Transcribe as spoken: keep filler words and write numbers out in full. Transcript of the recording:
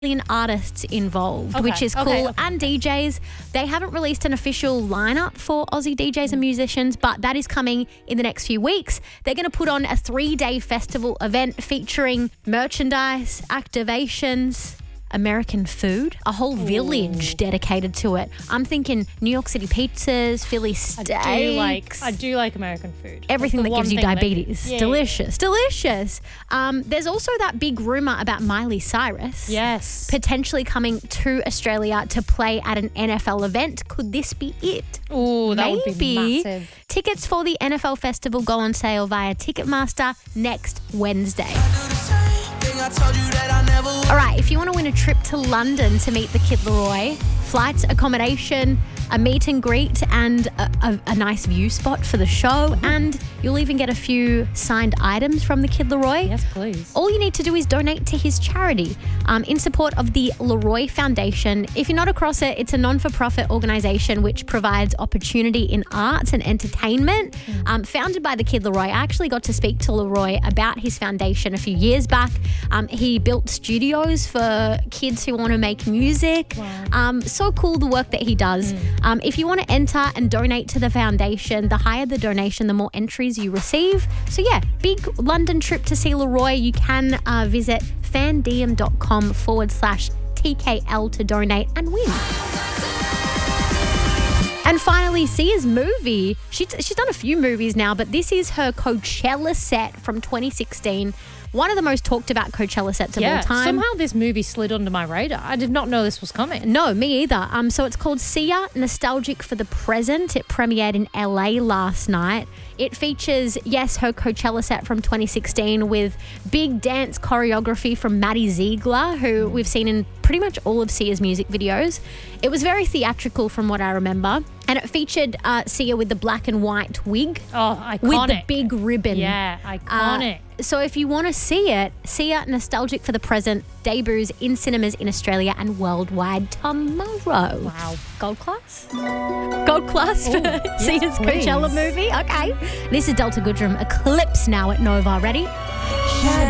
artists involved, Okay, which is cool, okay, okay, and D Js. They haven't released an official lineup for Aussie D Js and musicians, but that is coming in the next few weeks. They're going to put on a three-day festival event featuring merchandise, activations, American food, a whole village dedicated to it. I'm thinking New York City pizzas, Philly steaks. I do like I do like American food. Everything That's that the gives you one thing diabetes. That, yeah, delicious, delicious. Um, there's also that big rumor about Miley Cyrus. Yes. Potentially coming to Australia to play at an N F L event. Could this be it? Oh, that would be Maybe. massive. Tickets for the N F L festival go on sale via Ticketmaster next Wednesday. All right, if you want to win a trip to London to meet the Kid Laroi, flights, accommodation, a meet and greet, and a, a, a nice view spot for the show, and you'll even get a few signed items from the Kid Laroi. Yes, please. All you need to do is donate to his charity um, in support of the Laroi Foundation. If you're not across it, it's a non-for-profit organisation which provides opportunity in arts and entertainment. Mm. Um, founded by the Kid Laroi, I actually got to speak to Laroi about his foundation a few years back. Um, he built studios for kids who want to make music. Wow. Um, so cool the work that he does. Mm. Um, if you want to enter and donate to the foundation, the higher the donation, the more entries you receive. So yeah, big London trip to see Laroi. You can uh, visit fandiem.com forward slash TKL to donate and win. And finally, Sia's movie. She, she's done a few movies now, but this is her Coachella set from twenty sixteen. One of the most talked about Coachella sets of yeah, all time. somehow this movie slid under my radar. I did not know this was coming. No, me either. Um, so it's called Sia, Nostalgic for the Present. It premiered in L A last night. It features, yes, her Coachella set from twenty sixteen with big dance choreography from Maddie Ziegler, who we've seen in pretty much all of Sia's music videos. It was very theatrical from what I remember. And it featured uh, Sia with the black and white wig. Oh, iconic. With the big ribbon. Yeah, iconic. Uh, so if you want to see it, Sia, Nostalgic for the Present debuts in cinemas in Australia and worldwide tomorrow. Wow. Gold class? Gold class for Ooh, Sia's yes, Coachella please. movie? Okay. This is Delta Goodrum, Eclipse now at Nova. Ready? Shadow.